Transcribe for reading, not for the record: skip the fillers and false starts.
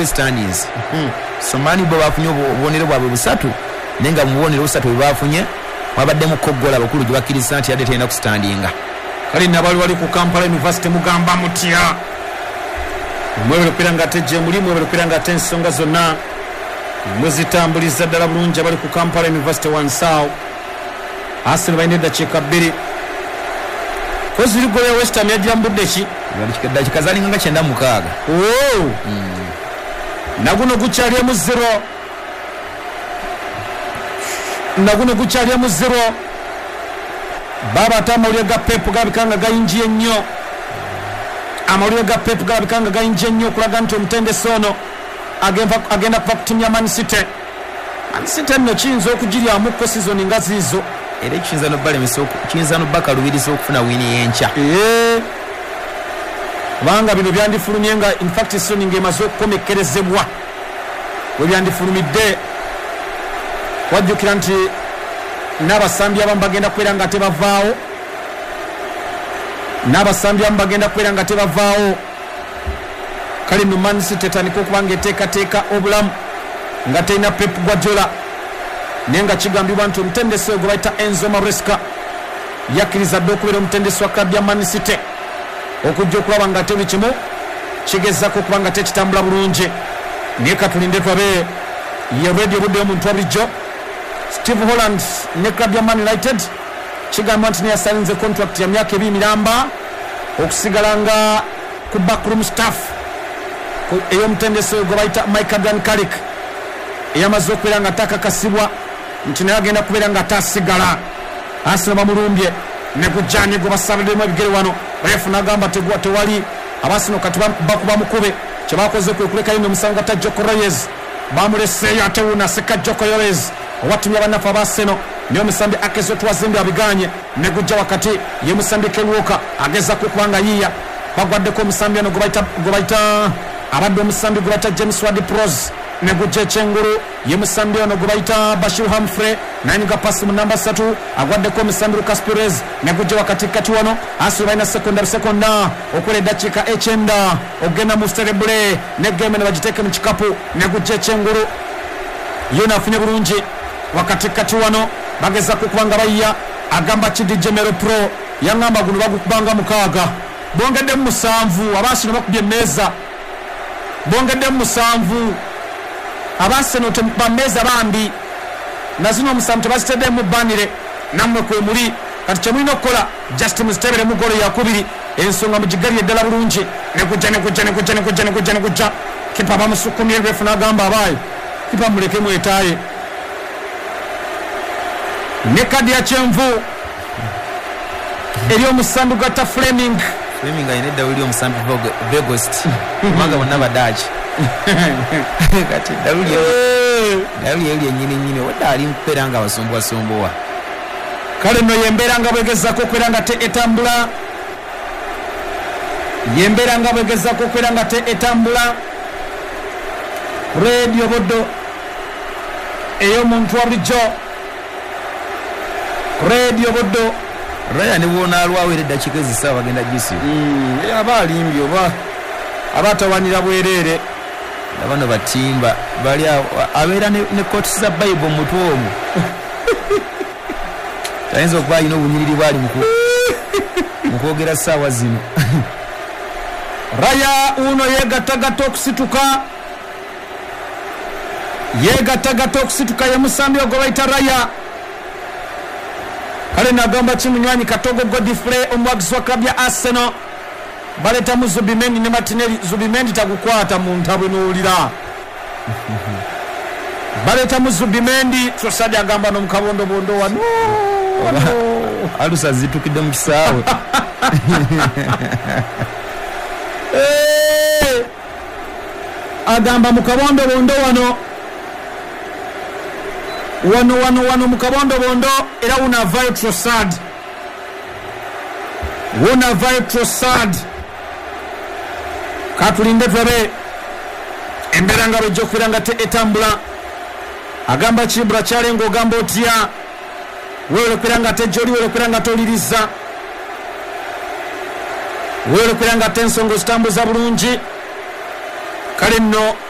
standings Somali bo bafunye obubonero bwabwe busatu nenga mu bubonero busatu bafunye wabaddemu koggola bakulu gibakiriza nti yadde tena ku standinga kali nabali wali ku Kampala University mugamba mutya mwebale piranga teje mulimu mwebale piranga tensonga zonna mwezitambuliza ddala bulungi abali ku Kampala University wansao Arsenal bayina eddakiika 2 kozi ligolo ya West Ham yagira mbudde ki dakika zalinga nga 96 naguno gukyali mu 0 naguno gukyali mu 0 baba tamawulire ga Pep gabikanga gayinjiye nnyo amawulire ga Pep gabikanga gayinjiye nnyo kulaga nti omutendesi ono agenda kuva ku timu ya Man City nno kiyinza okugiryamuko sizoni nga ziizo era kiyinza nobakalubiriza okufuna wini yenkya kubanga bino byandifulumye nga infact sizoni ng'emaze okukomekerezebwa we byandifulumidde wajjukira nti n'abasambi abamu bagenda kwera nga tebavaawo kale no Man City etandika okuba ng'eteekateeka obulamu nga terina Pep Guardiola naye nga kigambibwa nti omutendesi gwe bayita Enzo Maresca yakkiriza dde okubeera omutendesi wa klabu ya Man City okujja okulaba nga teri kimu kigezako okuba nga tekitambula bulungi naye katulinde twabe ye radio budde omuntu wa bulijjo Steve Holland ne klabu ya Man United kigambibwa nti neyasalinze contract ya myaka 2 miramba okusigala nga ku backroom staff ey'omutendesi gwe bayita Michael Van Carrick eyamaze okubeera nga takakasibwa nti naye agenda kubeera nga tasigala Arsenal bamulumbye ne gujjanye gwe basabiddemu ebigere wano refu n'agamba tewali Arsenal kati bakuba mukube kye bakoze kwe kulekayo n'omusango gata Joko Reyes bamuleseeyo ate wuna seka Joko Reyes owatumya bannaffe aba Arsenal naye omusambi akezo tuwazimbi abiganye ne gujja wakati ye musambi Kenwoka agezaku okubanga yiya bagwaddeko omusambi ono gwe bayita abadde omusambi gwe bayita James Ward-Prowse ne gujja ekyengulu ye musambi ono gwe bayita Bashir Humphrey nanyuga pasi mu namba 3 agwaddeko omusambi Lucas Perez ne gujja wakati kati wano Arsenal balina sekonda okola eddakiika 9 ogenda mu cerebule ne game ne bagiteeke mu kikapu ne gujja ekyengulu yona afunye bulungi wakati kati wano bagezako kubanga bayiya agamba Chidi Jemero Pro yangamba guno bagukubanga 6 bongedde mu 7 Arsenal bakubye emmeeza bongedde mu 7 Arsenal tebammeeza bambi nazino omusanvu tebazitedde mu banire nammwe kwe muli kati kyemulina okukola just muzitebere mu golo yakubiri ensonga mugigalye eddala bulungi negujja kipa bamusukumye refu n'agamba abaayi kipa muleke mwetaaye ne kadi ya kyenvu eri omusambi gata Fleming ayina edawuli omusambi Vegost kubanga bonna badaki kati dawuli eri ennyini wadde ali mkubeera nga abasombowa kale nno yembeera nga bwegezako okubeera nga etambula radio boddo ey'omuntu wa bulijjo radio boddo Raya ne wona alwawere eddakiika ezisaba bagenda gisi aba alimbi oba abatawanira bwerere abano batimba bali abeera ne kooti za Bible mutwe omwo tayinza okuba alina obunyiriri bwali mu kwogera ssaawa zino Raya uno yegattagatta okusituka ye musambi ogwo bayita Raya kale nagamba kimunywanyi Katogo Godfrey omuwagizi wa klabu ya Arsenal baletamu Zubimendi ne Martinelli Zubimendi tagukwata mu ntabwe n'owulira baletamu Zubimendi Trossard agamba n'omukabondo wano alusa zitukidde mu kisaawe agamba mukabondo wano mukabondo bondo era unavayo Trossard katulinde twabe embeera nga bwejja okubeera nga etambula agamba Kibra kyalenga ogamba otya weolekera nga tejjoli weolekera nga toliriza weolekera nga tensonga zitambuza bulungi kale nno